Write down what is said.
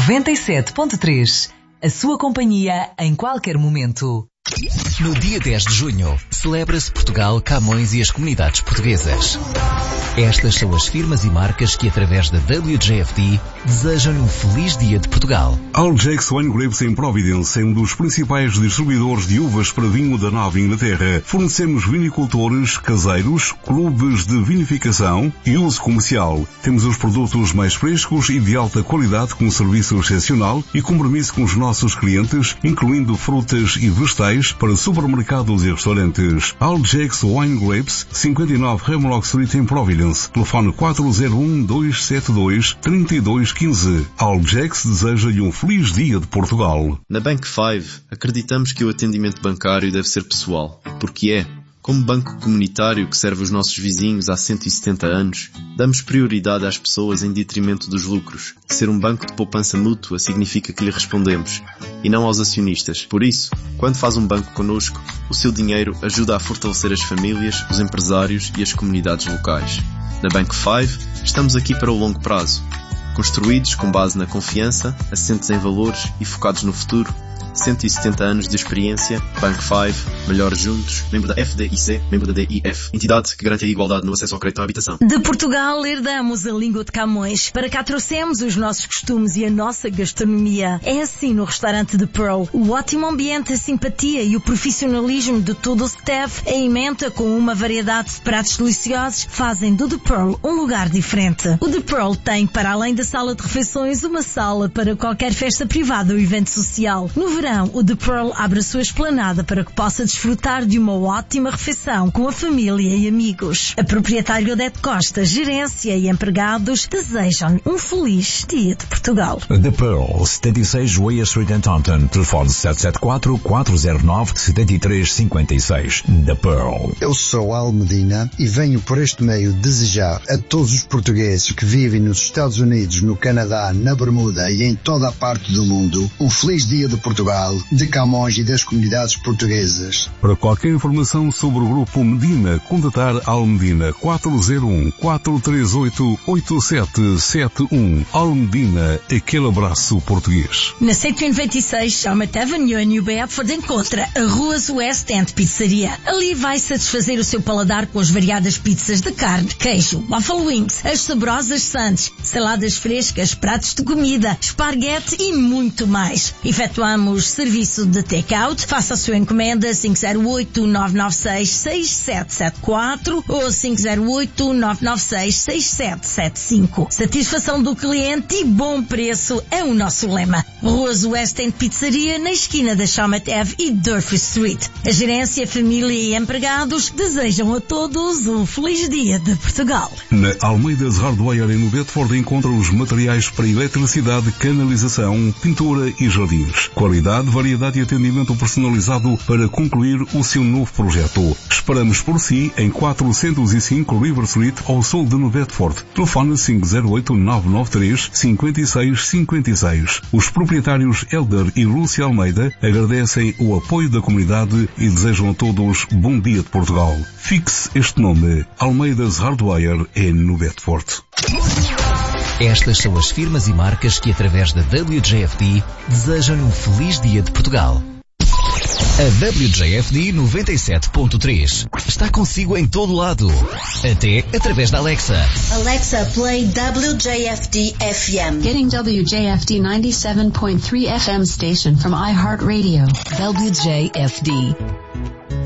97.3. A sua companhia em qualquer momento. No dia 10 de junho, celebra-se Portugal, Camões e as comunidades portuguesas. Estas são as firmas e marcas que, através da WJFD, desejam-lhe um feliz dia de Portugal. Algex Wine Grapes em Providence é um dos principais distribuidores de uvas para vinho da Nova Inglaterra. Fornecemos vinicultores, caseiros, clubes de vinificação e uso comercial. Temos os produtos mais frescos e de alta qualidade com serviço excepcional e compromisso com os nossos clientes, incluindo frutas e vegetais para supermercados e restaurantes. Algex Wine Grapes, 59 Hemlock Street em Providence. Telefone 401-272-3215. Algex deseja-lhe um feliz dia de Portugal. Na Bank 5, acreditamos que o atendimento bancário deve ser pessoal, porque é. Como banco comunitário que serve os nossos vizinhos há 170 anos, damos prioridade às pessoas em detrimento dos lucros. Ser um banco de poupança mútua significa que lhe respondemos, e não aos acionistas. Por isso, quando faz um banco connosco, o seu dinheiro ajuda a fortalecer as famílias, os empresários e as comunidades locais. Na Bank 5, estamos aqui para o longo prazo. Construídos com base na confiança, assentes em valores e focados no futuro, 170 anos de experiência, Bank 5, melhor juntos, membro da FDIC, membro da DIF, entidade que garante a igualdade no acesso ao crédito à habitação. De Portugal herdamos a língua de Camões, para cá trouxemos os nossos costumes e a nossa gastronomia. É assim no restaurante The Pearl. O ótimo ambiente, a simpatia e o profissionalismo de todo o staff, a emenda com uma variedade de pratos deliciosos, fazem do The Pearl um lugar diferente. O The Pearl tem, para além da sala de refeições, uma sala para qualquer festa privada ou evento social. No verão, o The Pearl abre a sua esplanada para que possa desfrutar de uma ótima refeição com a família e amigos. A proprietária Odete Costa, gerência e empregados desejam um feliz dia de Portugal. The Pearl, 76 Weir Street em Taunton. Telefone 774-409-7356. The Pearl. Eu sou Al Medina e venho por este meio desejar a todos os portugueses que vivem nos Estados Unidos, no Canadá, na Bermuda e em toda a parte do mundo um feliz dia de Portugal, de Camões e das comunidades portuguesas. Para qualquer informação sobre o Grupo Medina, contatar Al Medina 401-438-8771. Al Medina, aquele abraço português. Na 196 Chalmette Avenue, em New Bedford, encontra a Ruas West End Pizzaria. Ali vai satisfazer o seu paladar com as variadas pizzas de carne, queijo, waffle wings, as saborosas sandes, saladas frescas, pratos de comida, esparguete e muito mais. Efetuamos serviço de take-out. Faça a sua encomenda 508-996-6774 ou 508-996-6775. Satisfação do cliente e bom preço é o nosso lema. Ruas West End Pizzaria, na esquina da Chalmette Ave e Durfee Street. A gerência, família e empregados desejam a todos um feliz dia de Portugal. Na Almeida's Hardware em Bedford encontra os materiais para eletricidade, canalização, pintura e jardins. Qualidade, variedade e atendimento personalizado para concluir o seu novo projeto. Esperamos por si em 405 River Street, ao sul de New Bedford. Telefone 508-993-5656. Os proprietários Elder e Lúcia Almeida agradecem o apoio da comunidade e desejam a todos bom dia de Portugal. Fixe este nome, Almeida's Hardware em New Bedford. Estas são as firmas e marcas que, através da WJFD, desejam-lhe um feliz dia de Portugal. A WJFD 97.3 está consigo em todo lado, até através da Alexa. Alexa, play WJFD FM. Getting WJFD 97.3 FM station from iHeartRadio. WJFD.